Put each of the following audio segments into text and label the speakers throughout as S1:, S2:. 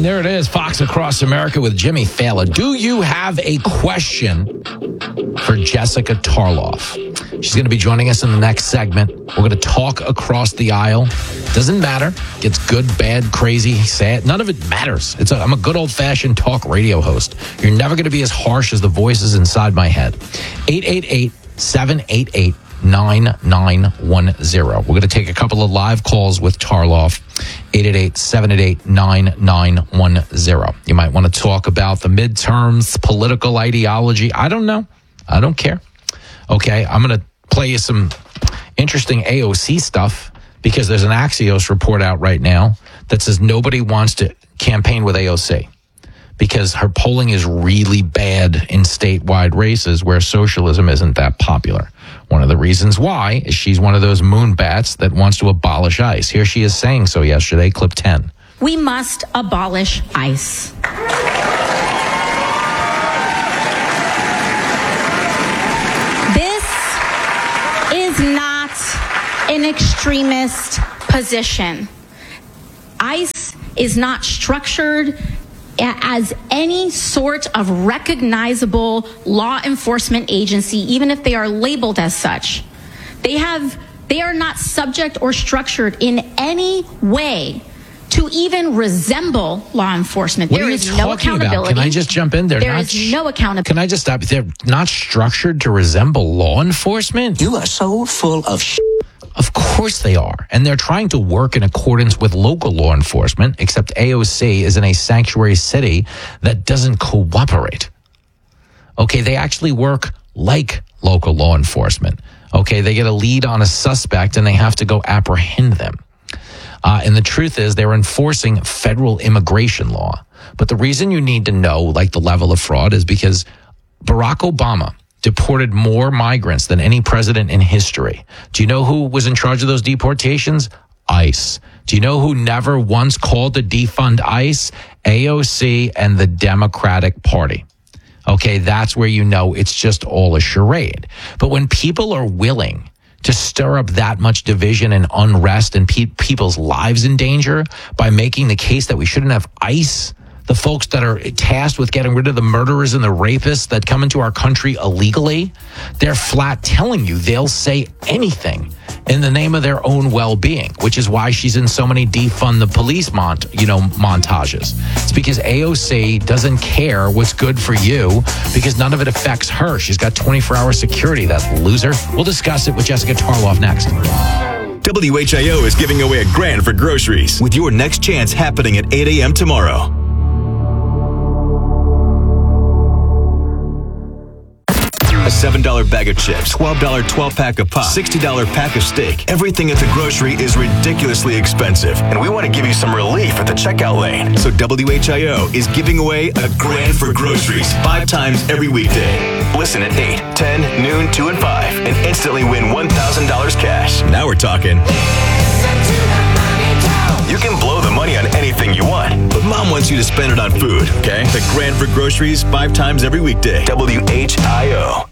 S1: morning. There it is, Fox Across America with Jimmy Fallon. Do you have a question for Jessica Tarloff? She's going to be joining us in the next segment. We're going to talk across the aisle. Doesn't matter. It's good, bad, crazy, sad. None of it matters. I'm a good old-fashioned talk radio host. You're never going to be as harsh as the voices inside my head. 888-788-9910. We're going to take a couple of live calls with Tarloff. 888-788-9910. You might want to talk about the midterms, political ideology. I don't know. I don't care. Okay, I'm going to play you some interesting AOC stuff because there's an Axios report out right now that says nobody wants to campaign with AOC because her polling is really bad in statewide races where socialism isn't that popular. One of the reasons why is she's one of those moonbats that wants to abolish ICE. Here she is saying so yesterday, clip 10.
S2: We must abolish ICE. This is not an extremist position. ICE is not structured as any sort of recognizable law enforcement agency, even if they are labeled as such. They are not subject or structured in any way to even resemble law enforcement.
S1: There is no accountability. Can I just jump in there?
S2: There is no accountability.
S1: Can I just stop? They're not structured to resemble law enforcement?
S3: You are so full of shit.
S1: Of course they are. And they're trying to work in accordance with local law enforcement, except AOC is in a sanctuary city that doesn't cooperate. Okay, they actually work like local law enforcement. Okay, they get a lead on a suspect and they have to go apprehend them. And the truth is they're enforcing federal immigration law. But the reason you need to know, like, the level of fraud is because Barack Obama deported more migrants than any president in history. Do you know who was in charge of those deportations? ICE. Do you know who never once called to defund ICE? AOC and the Democratic Party. Okay, that's where you know it's just all a charade. But when people are willing to stir up that much division and unrest and people's lives in danger by making the case that we shouldn't have ICE, the folks that are tasked with getting rid of the murderers and the rapists that come into our country illegally, they're flat telling you they'll say anything in the name of their own well-being, which is why she's in so many defund the police montages. It's because AOC doesn't care what's good for you because none of it affects her. She's got 24-hour security, that loser. We'll discuss it with Jessica Tarloff next.
S4: WHIO is giving away $1,000 for groceries with your next chance happening at 8 a.m. tomorrow. A $7 bag of chips, $12 12-pack of pop, $60 pack of steak. Everything at the grocery is ridiculously expensive, and we want to give you some relief at the checkout lane. So WHIO is giving away $1,000 for groceries 5 times every weekday. Listen at 8, 10, noon, 2, and 5, and instantly win $1,000 cash. Now we're talking. You can blow the money on anything you want, but Mom wants you to spend it on food, okay? The $1,000 for groceries 5 times every weekday. WHIO.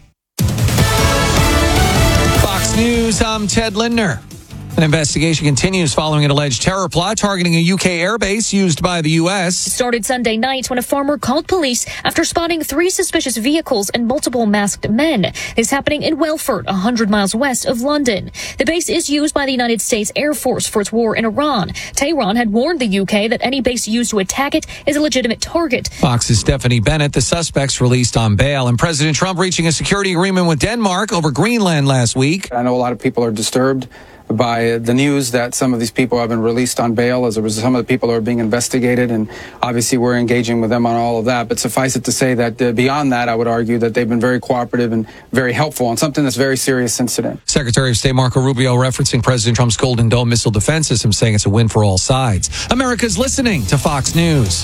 S5: Fox News, I'm Ted Lindner. An investigation continues following an alleged terror plot targeting a UK airbase used by the U.S.
S6: It started Sunday night when a farmer called police after spotting 3 suspicious vehicles and multiple masked men. This happening in Welford, 100 miles west of London. The base is used by the United States Air Force for its war in Iran. Tehran had warned the UK that any base used to attack it is a legitimate target.
S5: Fox's Stephanie Bennett, the suspects released on bail, and President Trump reaching a security agreement with Denmark over Greenland last week.
S7: I know a lot of people are disturbed by the news that some of these people have been released on bail as a result. Some of the people are being investigated, and obviously we're engaging with them on all of that. But suffice it to say that beyond that, I would argue that they've been very cooperative and very helpful on something that's a very serious incident.
S5: Secretary of State Marco Rubio referencing President Trump's Golden Dome missile defense system, saying it's a win for all sides. America's listening to Fox News.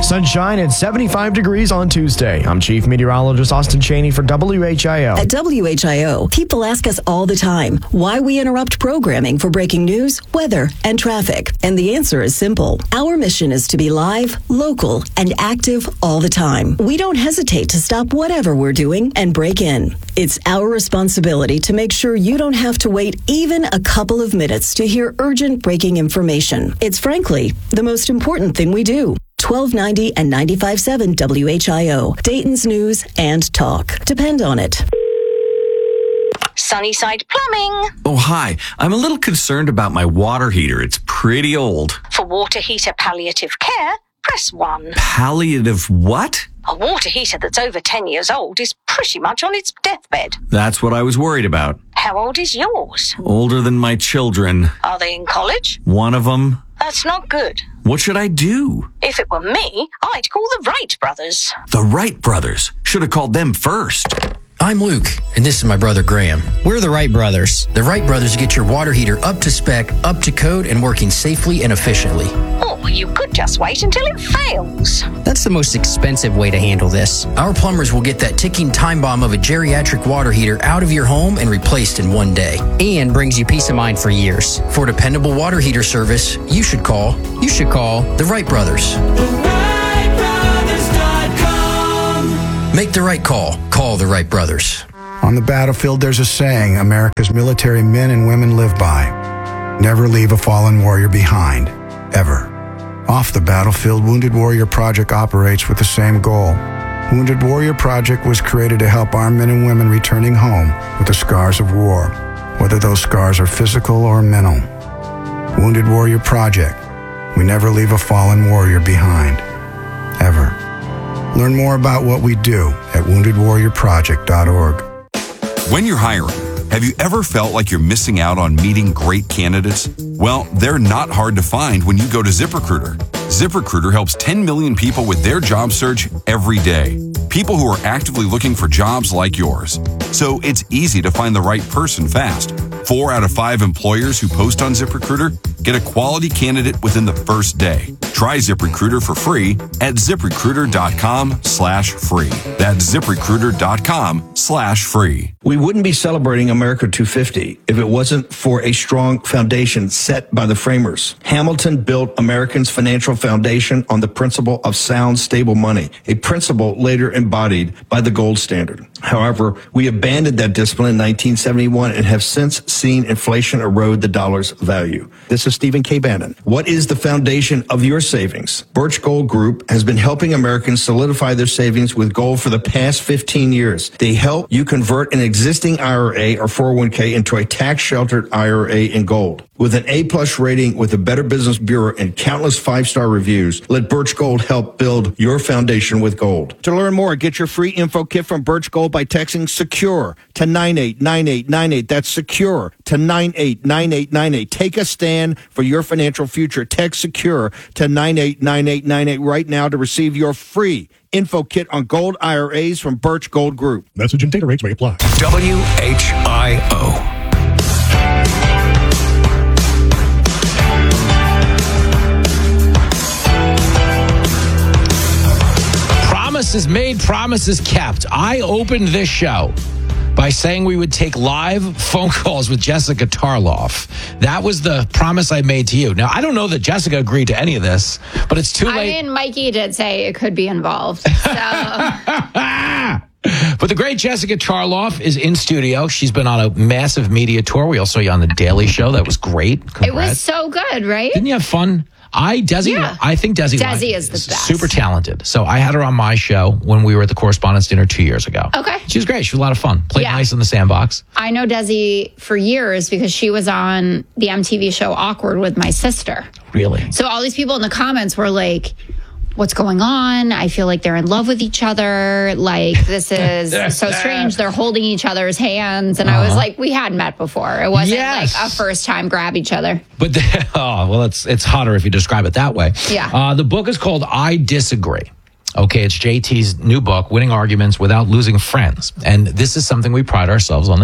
S8: Sunshine and 75 degrees on Tuesday. I'm Chief Meteorologist Austin Cheney for WHIO.
S9: At WHIO, people ask us all the time why we interrupt programming for breaking news, weather, and traffic. And the answer is simple. Our mission is to be live, local, and active all the time. We don't hesitate to stop whatever we're doing and break in. It's our responsibility to make sure you don't have to wait even a couple of minutes to hear urgent breaking information. It's frankly the most important thing we do. 1290 and 95.7 WHIO, Dayton's news and talk. Depend on it.
S10: Sunnyside Plumbing.
S11: Oh, hi. I'm a little concerned about my water heater. It's pretty old.
S10: For water heater palliative care, press 1.
S11: Palliative what?
S10: A water heater that's over 10 years old is pretty much on its deathbed.
S11: That's what I was worried about.
S10: How old is yours?
S11: Older than my children.
S10: Are they in college?
S11: One of them.
S10: That's not good.
S11: What should I do?
S10: If it were me, I'd call the Wright brothers.
S11: The Wright brothers? Should have called them first.
S12: I'm Luke, and this is my brother Graham. We're the Wright brothers. The Wright brothers get your water heater up to spec, up to code, and working safely and efficiently.
S10: Or you could just wait until it fails.
S12: That's the most expensive way to handle this. Our plumbers will get that ticking time bomb of a geriatric water heater out of your home and replaced in one day. And brings you peace of mind for years. For dependable water heater service, you should call the Wright brothers. Make the right call. Call the Wright brothers.
S13: On the battlefield, there's a saying America's military men and women live by. Never leave a fallen warrior behind. Ever. Off the battlefield, Wounded Warrior Project operates with the same goal. Wounded Warrior Project was created to help our men and women returning home with the scars of war, whether those scars are physical or mental. Wounded Warrior Project. We never leave a fallen warrior behind. Ever. Learn more about what we do at woundedwarriorproject.org.
S14: When you're hiring, have you ever felt like you're missing out on meeting great candidates? Well, they're not hard to find when you go to ZipRecruiter. ZipRecruiter helps 10 million people with their job search every day. People who are actively looking for jobs like yours. So it's easy to find the right person fast. 4 out of 5 employers who post on ZipRecruiter get a quality candidate within the first day. Try ZipRecruiter for free at ZipRecruiter.com/free. That's ZipRecruiter.com/free.
S15: We wouldn't be celebrating America 250 if it wasn't for a strong foundation set by the framers. Hamilton built Americans' financial foundation on the principle of sound, stable money, a principle later embodied by the gold standard. However, we abandoned that discipline in 1971 and have since seen inflation erode the dollar's value. This is Stephen K. Bannon. What is the foundation of your savings? Birch Gold Group has been helping Americans solidify their savings with gold for the past 15 years. They help you convert an existing IRA or 401k into a tax-sheltered IRA in gold. With an A-plus rating with the Better Business Bureau and countless 5-star reviews, let Birch Gold help build your foundation with gold. To learn more, get your free info kit from Birch Gold by texting SECURE to 989898. That's SECURE to 989898. Take a stand for your financial future. Text SECURE to 989898 right now to receive your free info kit on gold IRAs from Birch Gold Group.
S16: Message and data rates may apply.
S4: WHIO.
S1: Promises made, promises kept. I opened this show by saying we would take live phone calls with Jessica Tarloff. That was the promise I made to you. Now, I don't know that Jessica agreed to any of this, but it's too late.
S17: I mean, Mikey did say it could be involved. So.
S1: But the great Jessica Tarloff is in studio. She's been on a massive media tour. We also saw you on The Daily Show. That was great. Congrats.
S17: It was so good, right?
S1: Didn't you have fun? I think Desi
S17: is the best.
S1: Super talented. So I had her on my show when we were at the Correspondents' Dinner 2 years ago.
S17: Okay.
S1: She was great. She was a lot of fun. Played nice in the sandbox.
S17: I know Desi for years because she was on the MTV show Awkward with my sister.
S1: Really?
S17: So all these people in the comments were like, what's going on? I feel like they're in love with each other. Like, this is so strange. They're holding each other's hands. And I was like, we had met before. It wasn't like a first time grab each other.
S1: But, it's hotter if you describe it that way.
S17: Yeah.
S1: The book is called I Disagree. Okay, it's JT's new book, Winning Arguments Without Losing Friends. And this is something we pride ourselves on this show.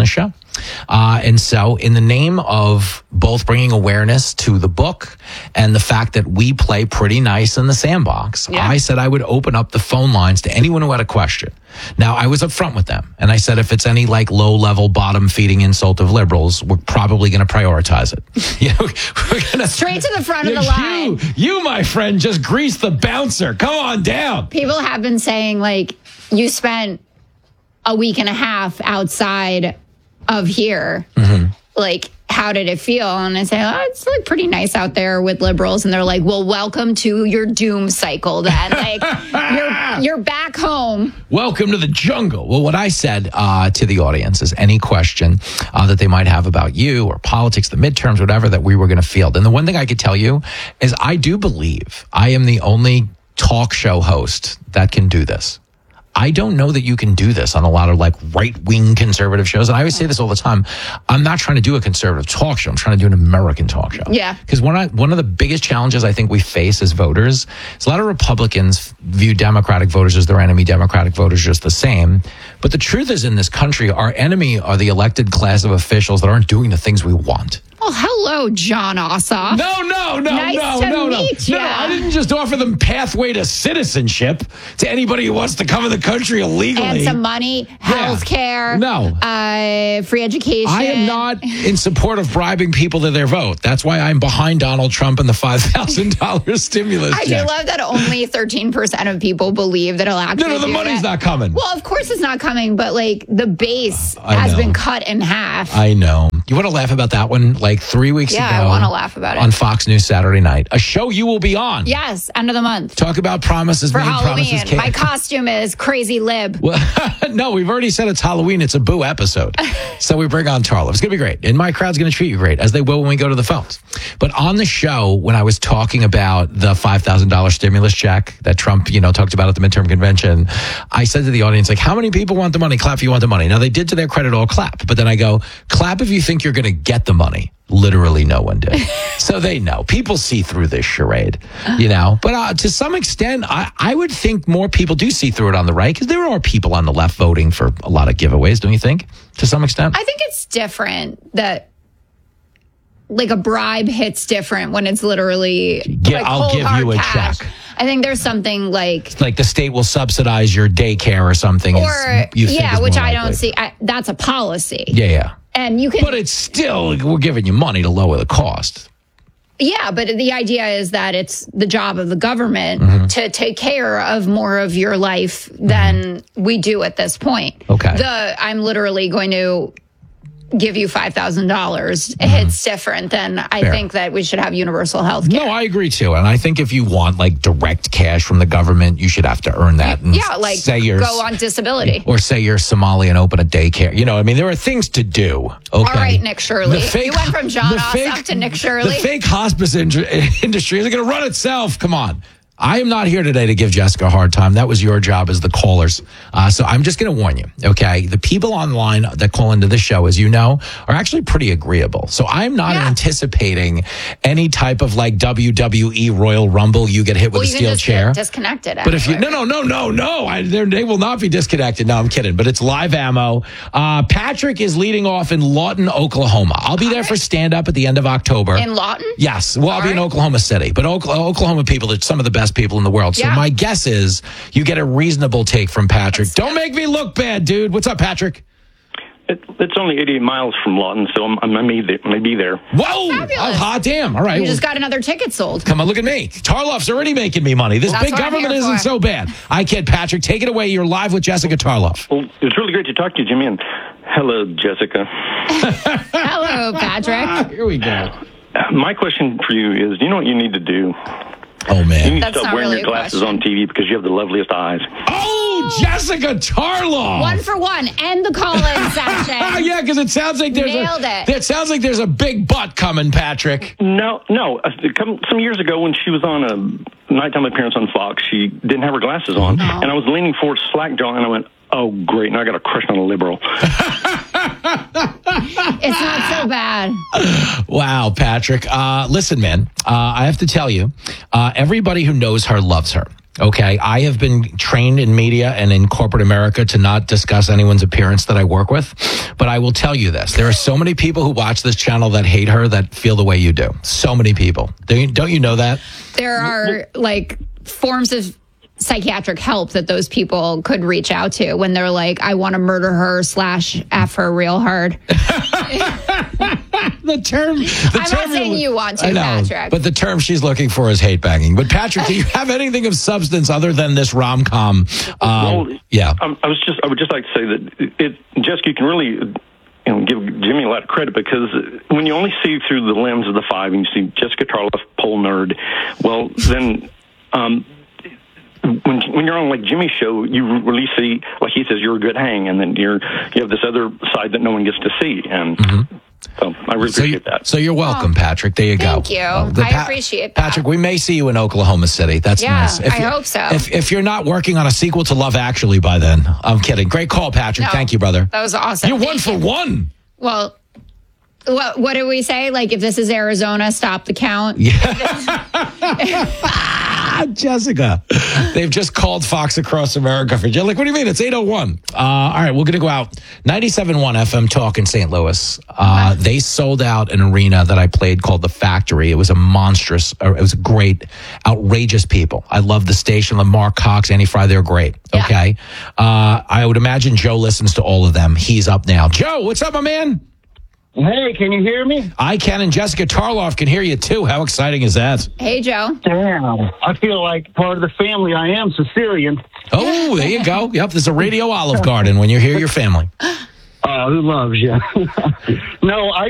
S1: And so in the name of both bringing awareness to the book and the fact that we play pretty nice in the sandbox, I said I would open up the phone lines to anyone who had a question. Now, I was upfront with them, and I said if it's any like low-level, bottom-feeding insult of liberals, we're probably going to prioritize it. We're gonna,
S17: straight to the front of the line.
S1: You, my friend, just grease the bouncer. Come on down.
S17: People have been saying, like, you spent a week and a half outside of here. Like, how did it feel? And I say, it's like pretty nice out there with liberals. And they're like, well, welcome to your doom cycle then. Like, you're back home.
S1: Welcome to the jungle. Well, what I said to the audience is any question that they might have about you or politics, the midterms, whatever, that we were going to field. And the one thing I could tell you is I do believe I am the only talk show host that can do this. I don't know that you can do this on a lot of like right-wing conservative shows. And I always say this all the time. I'm not trying to do a conservative talk show. I'm trying to do an American talk show.
S17: Yeah.
S1: Because one of the biggest challenges I think we face as voters is a lot of Republicans view Democratic voters as their enemy, Democratic voters just the same. But the truth is in this country, our enemy are the elected class of officials that aren't doing the things we want.
S17: Well, hello, John Ossoff.
S1: No.
S17: Nice to meet you.
S1: No, I didn't just offer them pathway to citizenship to anybody who wants to come in the country illegally.
S17: And some money, health care, free education.
S1: I am not in support of bribing people to their vote. That's why I'm behind Donald Trump and the $5,000 stimulus check.
S17: I do love that only 13% of people believe that it'll actually
S1: No, the money's not coming.
S17: Well, of course it's not coming, but like the base has been cut in half.
S1: I know. You want to laugh about that one? Like 3 weeks ago.
S17: Yeah, I want to laugh about it.
S1: On Fox News Saturday night. A show you will be on.
S17: Yes, end of the month.
S1: Talk about promises
S17: for
S1: made,
S17: Halloween.
S1: promises kept.
S17: My costume is Crazy Lib.
S1: Well, no, we've already said it's Halloween. It's a boo episode. So we bring on Tarlov. It's going to be great. And my crowd's going to treat you great, as they will when we go to the phones. But on the show, when I was talking about the $5,000 stimulus check that Trump, talked about at the midterm convention, I said to the audience, like, how many people want the money? Clap if you want the money. Now, they did, to their credit, all clap. But then I go, clap if you think you're going to get the money. Literally no one did. So they know. People see through this charade, But to some extent, I would think more people do see through it on the right, because there are people on the left voting for a lot of giveaways, don't you think, to some extent?
S17: I think it's different that, like, a bribe hits different when it's literally
S1: I'll give you a
S17: cash.
S1: check.
S17: I think there's something like
S1: the state will subsidize your daycare or something.
S17: Which I don't see. That's a policy.
S1: Yeah.
S17: And you can,
S1: but it's still, we're giving you money to lower the cost.
S17: Yeah, but the idea is that it's the job of the government to take care of more of your life than we do at this point.
S1: Okay.
S17: I'm literally going to give you $5,000. It's different than I think that we should have universal health care.
S1: No, I agree too. And I think if you want like direct cash from the government, you should have to earn that. And
S17: go on disability.
S1: Or say you're Somali and open a daycare. There are things to do. Okay.
S17: All right, Nick Shirley. You went from John Ossoff to Nick Shirley.
S1: The fake hospice industry isn't going to run itself. Come on. I am not here today to give Jessica a hard time. That was your job as the callers. So I'm just going to warn you, okay? The people online that call into this show, as you know, are actually pretty agreeable. So I'm not anticipating any type of like WWE Royal Rumble. You get hit with a steel chair.
S17: Get disconnected.
S1: But if you no, they will not be disconnected. No, I'm kidding. But it's live ammo. Patrick is leading off in Lawton, Oklahoma. I'll be there for stand up at the end of October.
S17: In Lawton?
S1: Yes. Well, I'll be in Oklahoma City. But Oklahoma people are some of the best people in the world. So my guess is you get a reasonable take from Patrick. Don't make me look bad, dude. What's up, Patrick?
S16: It's only 88 miles from Lawton, so I may be there.
S1: Whoa! Oh, hot damn. All right.
S17: You just got another ticket sold.
S1: Come on, look at me. Tarloff's already making me money. This big government isn't so bad. I kid, Patrick. Take it away. You're live with Jessica Tarloff.
S16: Well, it was really great to talk to you, Jimmy. And hello, Jessica.
S17: Hello, Patrick.
S1: Here we go.
S16: My question for you is, you know what you need to do?
S1: Oh, man.
S16: You need to stop wearing your glasses on TV because you have the loveliest eyes.
S1: Oh, Jessica Tarloff.
S17: 1 for 1. End the call-in session.
S1: Yeah, because it sounds like it sounds like there's a big butt coming, Patrick.
S16: No. Some years ago when she was on a nighttime appearance on Fox, she didn't have her glasses on. And I was leaning forward, slack jaw, and I went, Oh, great. Now I got a crush on a liberal.
S17: It's not so bad.
S1: Wow, Patrick. Listen, man, I have to tell you, everybody who knows her loves her. Okay, I have been trained in media and in corporate America to not discuss anyone's appearance that I work with. But I will tell you this. There are so many people who watch this channel that hate her that feel the way you do. So many people. Don't you know that?
S17: There are forms of psychiatric help that those people could reach out to when they're like, I want to murder her / F her real hard.
S1: The term
S17: I'm not saying you want to,
S1: I know,
S17: Patrick.
S1: but the term she's looking for is hate banging. But Patrick, do you have anything of substance other than this rom-com? Yeah.
S16: I would just like to say that Jessica, you can really give Jimmy a lot of credit, because when you only see through the lens of the five and you see Jessica Tarloff, poll nerd, well, then when you're on like Jimmy's show, you really see, like he says, you're a good hang, and then you have this other side that no one gets to see, and so I really appreciate that.
S1: So you're welcome, Patrick. There you go.
S17: Thank you. I appreciate that.
S1: Patrick, we may see you in Oklahoma City. That's nice.
S17: I hope so.
S1: If you're not working on a sequel to Love Actually by then, I'm kidding. Great call, Patrick.
S17: No,
S1: thank you, brother.
S17: That was awesome.
S1: You're one for one.
S17: Well, what do we say? Like, if this is Arizona, stop the count.
S1: Jessica, they've just called Fox Across America for you. Like, what do you mean? It's 8:01. All right, we're going to go out. 97.1 FM Talk in St. Louis. They sold out an arena that I played called The Factory. It was it was great, outrageous people. I love the station. Mark Cox, Annie Fry, they're great. Yeah. Okay. I would imagine Joe listens to all of them. He's up now. Joe, what's up, my man?
S18: Hey, can you hear me?
S1: I can, and Jessica Tarloff can hear you too. How exciting is that?
S17: Hey, Joe.
S18: Damn. I feel like part of the family. I am Sicilian.
S1: Oh, there you go. Yep, there's a Radio Olive Garden when you hear your family.
S18: Who loves you? No, I